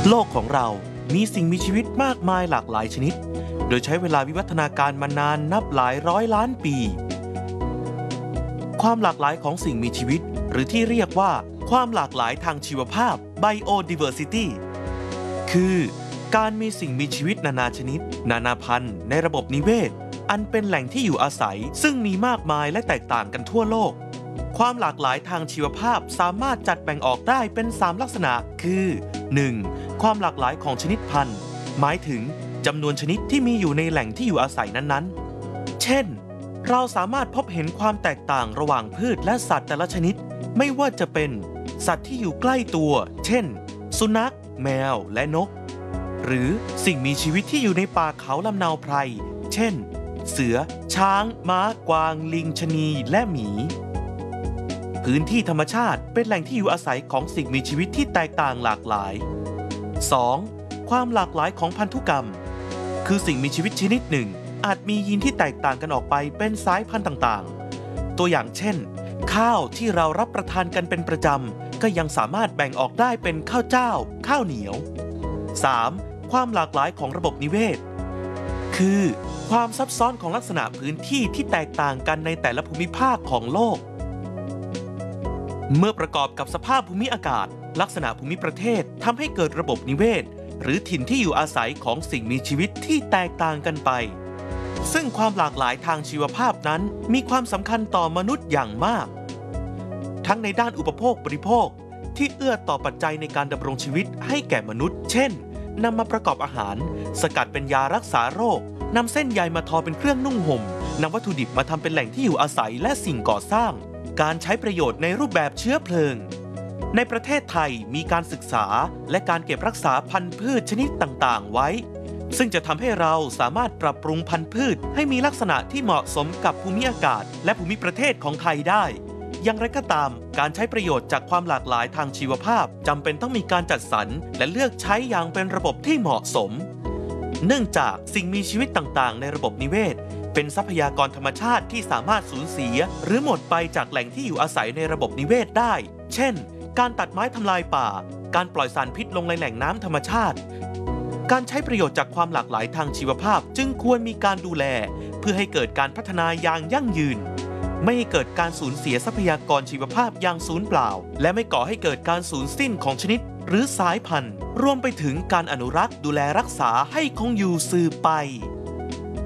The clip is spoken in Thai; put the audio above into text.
โลกของเรามีสิ่งมีชีวิตมากมายหลากหลายชนิดโดยใช้เวลาวิวัฒนาการมานานนับหลายร้อยล้านปีความหลากหลายของสิ่งมีชีวิตหรือที่เรียกว่าความหลากหลายทางชีวภาพ Biodiversity คือการมีสิ่งมีชีวิตนานาชนิดนานาพันธุ์ในระบบนิเวศอันเป็นแหล่งที่อยู่อาศัยซึ่งมีมากมายและแตกต่างกันทั่วโลกความหลากหลายทางชีวภาพสามารถจัดแบ่งออกได้เป็น3ลักษณะคือ 1. ความหลากหลายของชนิดพันธุ์หมายถึงจำนวนชนิดที่มีอยู่ในแหล่งที่อยู่อาศัยนั้นๆเช่นเราสามารถพบเห็นความแตกต่างระหว่างพืชและสัตว์แต่ละชนิดไม่ว่าจะเป็นสัตว์ที่อยู่ใกล้ตัวเช่นสุนัขแมวและนกหรือสิ่งมีชีวิตที่อยู่ในป่าเขาลำเนาไพรเช่นเสือช้างม้ากวางลิงชะนีและหมีพื้นที่ธรรมชาติเป็นแหล่งที่อยู่อาศัยของสิ่งมีชีวิตที่แตกต่างหลากหลาย 2. ความหลากหลายของพันธุกรรมคือสิ่งมีชีวิตชนิดหนึ่งอาจมียีนที่แตกต่างกันออกไปเป็นสายพันธุ์ต่างๆตัวอย่างเช่นข้าวที่เรารับประทานกันเป็นประจำก็ยังสามารถแบ่งออกได้เป็นข้าวเจ้าข้าวเหนียว 3. ความหลากหลายของระบบนิเวศคือความซับซ้อนของลักษณะพื้นที่ที่แตกต่างกันในแต่ละภูมิภาคของโลกเมื่อประกอบกับสภาพภูมิอากาศลักษณะภูมิประเทศทำให้เกิดระบบนิเวศหรือถิ่นที่อยู่อาศัยของสิ่งมีชีวิตที่แตกต่างกันไปซึ่งความหลากหลายทางชีวภาพนั้นมีความสำคัญต่อมนุษย์อย่างมากทั้งในด้านอุปโภคบริโภคที่เอื้อต่อปัจจัยในการดำรงชีวิตให้แก่มนุษย์เช่นนำมาประกอบอาหารสกัดเป็นยารักษาโรคนำเส้นใยมาทอเป็นเครื่องนุ่งห่มนำวัตถุดิบมาทำเป็นแหล่งที่อยู่อาศัยและสิ่งก่อสร้างการใช้ประโยชน์ในรูปแบบเชื้อเพลิงในประเทศไทยมีการศึกษาและการเก็บรักษาพันธุ์พืชชนิดต่างๆไว้ซึ่งจะทำให้เราสามารถปรับปรุงพันธุ์พืชให้มีลักษณะที่เหมาะสมกับภูมิอากาศและภูมิประเทศของไทยได้อย่างไรก็ตามการใช้ประโยชน์จากความหลากหลายทางชีวภาพจำเป็นต้องมีการจัดสรรและเลือกใช้อย่างเป็นระบบที่เหมาะสมเนื่องจากสิ่งมีชีวิตต่างๆในระบบนิเวศเป็นทรัพยากรธรรมชาติที่สามารถสูญเสียหรือหมดไปจากแหล่งที่อยู่อาศัยในระบบนิเวศได้เช่นการตัดไม้ทำลายป่าการปล่อยสารพิษลงในแหล่งน้ำธรรมชาติการใช้ประโยชน์จากความหลากหลายทางชีวภาพจึงควรมีการดูแลเพื่อให้เกิดการพัฒนาอย่างยั่งยืนไม่ให้เกิดการสูญเสียทรัพยากรชีวภาพอย่างสูญเปล่าและไม่ก่อให้เกิดการสูญสิ้นของชนิดหรือสายพันธุ์รวมไปถึงการอนุรักษ์ดูแลรักษาให้คงอยู่สืบไป